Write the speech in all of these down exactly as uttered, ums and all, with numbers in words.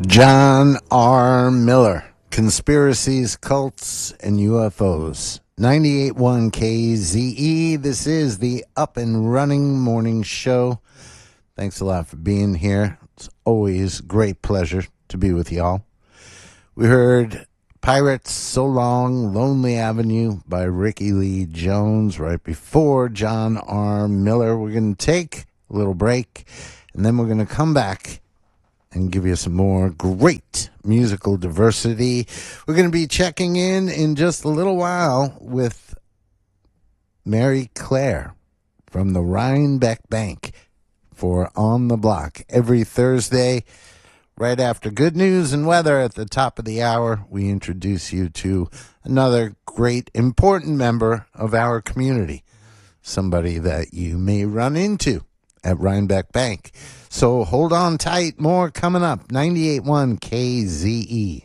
John R. Miller, Conspiracies, Cults, and U F Os. ninety-eight point one K Z E. This is the Up and Running Morning Show. Thanks a lot for being here. It's always a great pleasure to be with y'all. We heard Pirates, So Long, Lonely Avenue by Ricky Lee Jones right before John R. Miller. We're going to take a little break, and then we're going to come back and give you some more great musical diversity. We're going to be checking in in just a little while with Mary Claire from the Rhinebeck Bank for On the Block. Every Thursday, right after Good News and Weather at the top of the hour, we introduce you to another great, important member of our community, somebody that you may run into at Rhinebeck Bank. So hold on tight. More coming up. ninety-eight point one K Z E.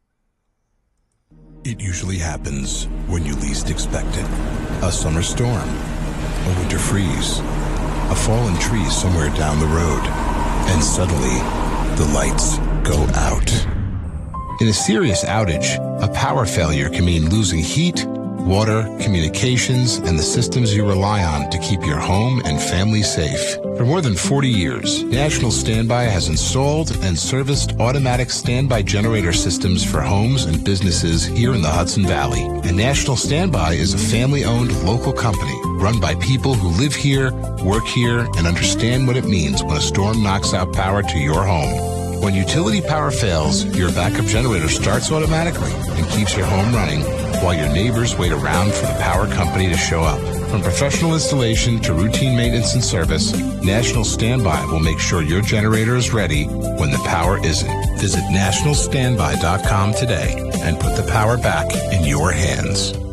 It usually happens when you least expect it. A summer storm, a winter freeze, a fallen tree somewhere down the road, and suddenly the lights go out. In a serious outage, a power failure can mean losing heat, water, communications, and the systems you rely on to keep your home and family safe. For more than forty years, National Standby has installed and serviced automatic standby generator systems for homes and businesses here in the Hudson Valley. And National Standby is a family-owned local company run by people who live here, work here, and understand what it means when a storm knocks out power to your home. When utility power fails, your backup generator starts automatically and keeps your home running while your neighbors wait around for the power company to show up. From professional installation to routine maintenance and service, National Standby will make sure your generator is ready when the power isn't. Visit national standby dot com today and put the power back in your hands.